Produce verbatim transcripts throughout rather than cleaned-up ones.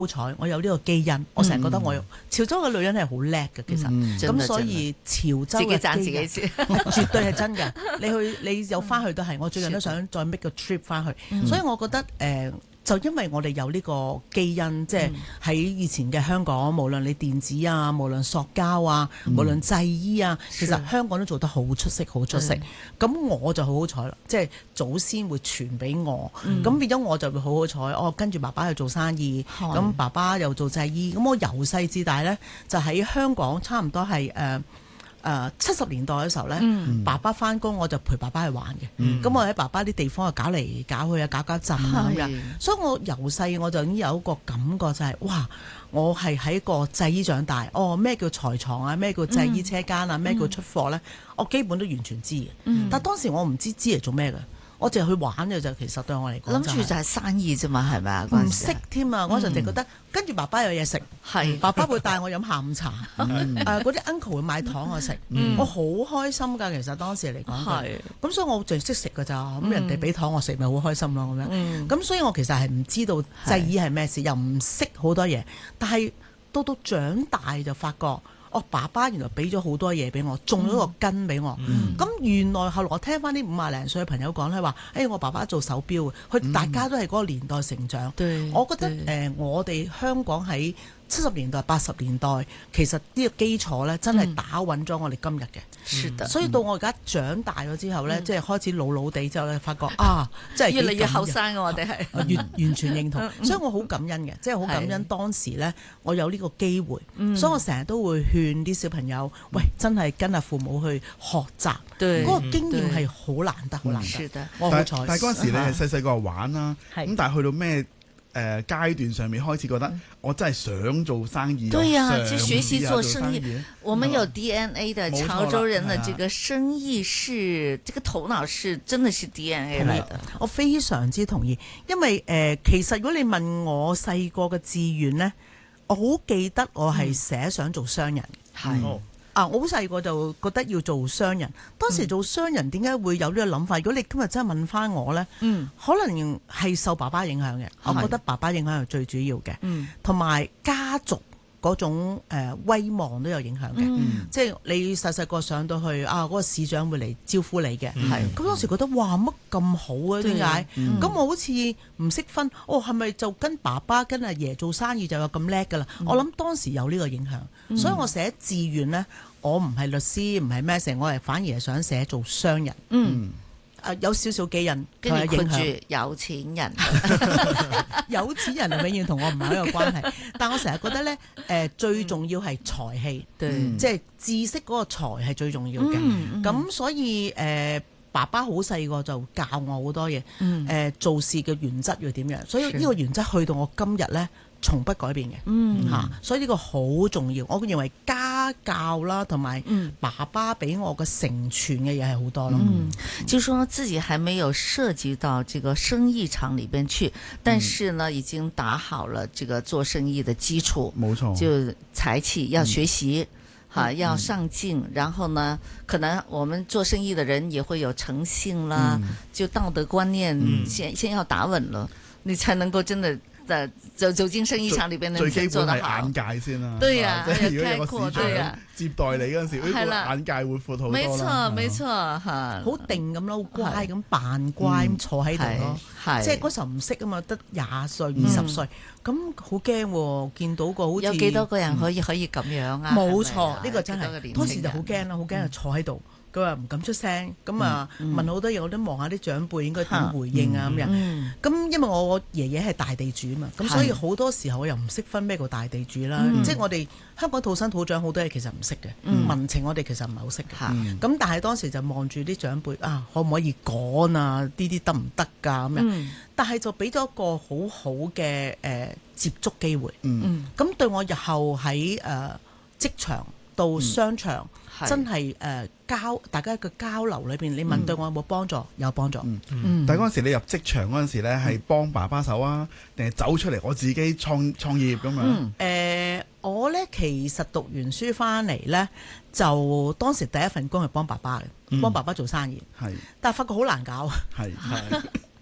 好彩，我有呢個基因，我成日覺得我潮州嘅女人係好叻嘅，其實咁、嗯、所以潮州嘅基因自己絕對係真嘅。你去你有翻去都係，我最近都想再 make 個 trip 翻去，嗯、所以我覺得誒。呃就因為我哋有呢個基因，即係喺以前嘅香港，無論你電子啊，無論塑膠啊，嗯、無論製衣啊，其實香港都做得好出色，好出色。咁、嗯、我就好好彩啦，即係祖先會傳俾我，咁、嗯、變咗我就會好好彩。我跟住爸爸去做生意，咁、嗯、爸爸又做製衣，咁我由細至大呢，就喺香港差唔多係誒。呃誒七十年代嘅時候咧，嗯、爸爸翻工我就陪爸爸去玩嘅。咁、嗯、我喺爸爸啲地方啊搞嚟搞去啊，搞搞震啊咁樣。所以我由細我就已經有一個感覺就係、是，哇！我係喺個製衣長大。哦，咩叫裁床啊？咩叫製衣車間啊？咩、嗯、叫出貨咧？我基本都完全知嘅。嗯、但當時我唔知知嚟做咩嘅。我淨係去玩嘅就，其實對我嚟講，諗住就係生意啫嘛，係咪啊？唔識添啊！我嗰陣就覺得跟住爸爸有嘢食，係爸爸會帶我飲下午茶，誒嗰啲 uncle 會買糖我食，我好開心㗎。其實當時嚟講，係咁，所以我淨係識食㗎咋。咁人哋俾糖我食，咪好開心咯咁樣。咁所以我其實係唔知道製衣係咩事，又唔識好多嘢。但係到到長大就發覺。我爸爸原來俾咗好多嘢俾我，種咗個根俾我。咁、嗯、原來後來我聽翻啲五廿零歲嘅朋友講咧，話：，誒、哎、我爸爸做手錶，佢、嗯、大家都係嗰個年代成長。對我覺得誒、呃，我哋香港喺七十年代、八十年代，其實呢個基礎咧，真係打穩咗我哋今日嘅。是的，所以到我而家長大咗之後咧，即係、嗯、開始老老地之後咧，發覺啊，即係越嚟越後生嘅我哋係， 完完全認同。所以我好感恩嘅，即係好感恩當時咧，我有呢個機會。嗯、所以我成日都會勸啲小朋友，喂，真係跟阿父母去學習，嗰對個經驗係好難得，好難得。 的我好彩。 但係嗰陣時你係細細個玩啦，咁是但係去到咩？誒、呃、階段上面開始覺得我真係想做生意， 對呀、啊， 去學習做生意。 嗯、 我們有 D N A 的潮州人的這個生意是， 啊、 這個頭腦是真的是 D N A 嚟的。 我非常之同意，因為誒、呃，其實如果你問我細個嘅志願呢，我好記得我係寫想做商人，係、嗯。啊！我好細個就覺得要做商人，當時做商人點解會有呢個諗法？如果你今日真係問翻我呢，嗯、可能係受爸爸影響嘅。我覺得爸爸影響係最主要嘅，同埋、嗯、家族嗰種、呃、威望都有影響嘅。嗯、即係你細細個上到去啊，嗰、嗰個市長會嚟招呼你嘅。咁、嗯、當時覺得哇，乜咁好啊？點解？咁、嗯、我好似唔識分，哦，係咪就跟爸爸跟阿爺做生意就有咁叻㗎啦？嗯、我諗當時有呢個影響。所以我寫志願呢，我唔係律師，唔係咩成，我係反而係想寫做商人。嗯，誒有少少基因， 跟住括住有錢人， 有錢人永遠同我唔係一個關係。但我成日覺得呢，誒最重要係才氣，即係知識嗰個才係最重要嘅。咁所以誒，爸爸好細個就教我好多嘢，誒做事嘅原則要點樣。所以呢個原則去到我今日呢，從不改變嘅，嚇、嗯啊，所以呢個好重要。我認為家教啦，同埋爸爸俾我嘅承傳嘅嘢係好多咯。 嗯，就說自己還沒有涉及到這個生意場裏邊去，但是呢，已經打好了這個做生意的基礎。冇錯，就才氣要學習，哈、嗯啊，要上進。嗯、然後呢，可能我們做生意的人也會有誠信啦，嗯、就道德觀念先、嗯、先要打穩了，你才能夠真的。就走進生意場裏邊， 最基本係眼界先啦。 對呀， 即係如果有個市長接待你嗰陣時，呢個眼界會闊好多啦。 沒錯，沒錯，嚇， 好定咁咯，好乖咁扮乖咁坐喺度咯。即係嗰時候唔識啊嘛，得廿歲、二十歲，咁好驚喎！見到個好似有幾多個人可以可以咁樣啊？ 冇錯，呢個真係當時就好驚啦，好驚就坐喺度。佢話唔敢出聲，咁啊、嗯嗯、問好多嘢，我都望下啲長輩應該點回應啊咁樣。咁、嗯嗯、因為我爺爺係大地主啊嘛，咁所以好多時候我又唔識分咩叫大地主啦。嗯、即係我哋香港土生土長好多嘢其實唔識嘅，嗯、民情我哋其實唔係好識嘅。咁、嗯、但係當時就望住啲長輩啊，可唔可以趕啊？呢啲得唔得㗎咁樣？嗯、但係就俾咗一個好好嘅誒接觸機會。咁、嗯嗯、對我日後喺誒、呃、職場到商場。嗯真係誒交大家嘅交流裏邊，你問對我有冇幫助？有幫助。 但係嗰陣時你入職場嗰陣時咧，係幫爸爸手啊，定係走出嚟我自己創創業咁樣？ 誒，我咧其實讀完書翻嚟咧，就當時第一份工係幫爸爸嘅，幫爸爸做生意。係，但係發覺好難搞。係係。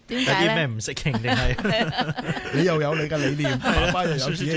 點解咧？ 有啲咩唔適應定係？ 你又有你嘅理念，爸爸又有自己